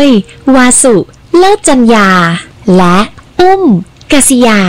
วาสุเลิศจัญญาและอุ้มกษิยา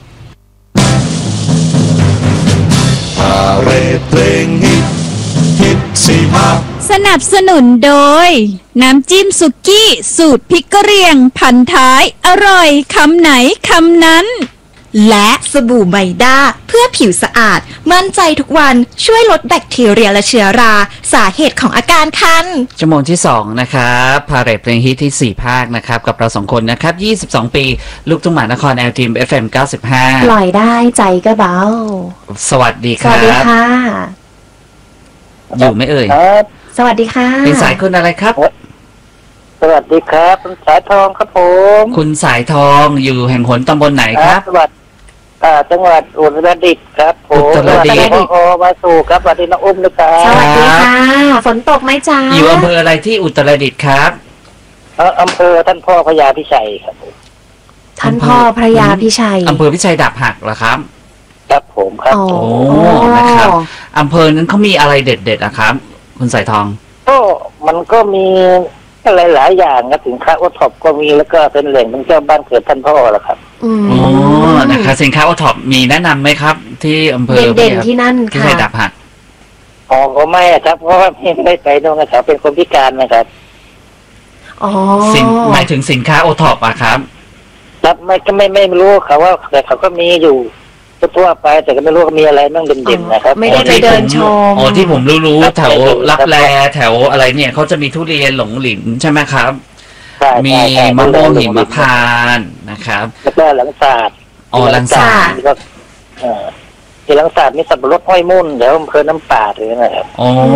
พาเรดเพลงฮิตสี่ภาคสนับสนุนโดยน้ำจิ้มสุกี้สูตรพริกกะเหรี่ยงพันท้ายอร่อยคำไหนคำนั้นและสบู่ไมด้าเพื่อผิวสะอาดมั่นใจทุกวันช่วยลดแบคทีเรียและเชื้อราสาเหตุของอาการคันชั่วโมงที่2นะครับพาเรดเพลงฮิตที่4ภาคนะครับกับเรา2คนนะครับ22ปีลูกทุ่งหมานครแอลทีม FM 95 ปล่อยได้ใจก็เบาสวัสดีครับสวัสดีค่ะอยู่ไม่เอ่ยสวัสดีค่ะเป็นสายคนอะไรครับสวัสดีครับคุณสายทองครับผมคุณสายทองอยู่แห่งหนตำบลไหนครับจังหวัดอุตรดิตถ์ครับผมอุตรดิตถ์มาสู่ครับสวัสดีน้องอุ้มด้วยครับสวัสดีค่ะฝนตกไหมจ๊ะอยู่อำเภออะไรที่อุตรดิตถ์ครับอำเภอท่านพ่อพญาพิชัยครับท่านพ่อพญาพิชัยอำเภอพิชัยดาบหักเหรอครับครับผมครับโอ้นะครับอำเภอนั้นเขามีอะไรเด็ดๆอะครับคุณสายทองก็มันก็มีอะไรหลายอย่างครับสินค้าโอท็อปก็มีแล้วก็เป็นแหล่งท่องเที่ยวบ้านเกิดท่านพ่อแหละครับอ๋อนะคะสินค้าโอท็อปมีแนะนำไหมครับที่อำเภอเด่นๆที่นั่นค่ะพิชัยดาบหักอ๋อก็ไม่ครับเพราะว่าไม่ไปโน่นนะครับเป็นคนพิการนะครับอ๋อหมายถึงสินค้าโอท็อปอะครับครับไม่รู้เขาว่าแต่เขาก็มีอยู่ทั่วไปแต่ก็ไม่รู้ว่ามีอะไรบ้างเด่นๆนะครับไม่ได้ไปเดินชมอ๋อที่ผมรู้แถวลับแลแถวอะไรเนี่ยเขาจะมีทุเรียนหลงหลินใช่ไหมครับมีมะม่วงหิมพานต์นะครับแล้วก็หลังศาสตร์หลังศาสตร์ที่หลังศาสตร์มีสับปะรดห้อยมุ่นเดี๋ยวอำเภอน้ำป่าหรือไงครับ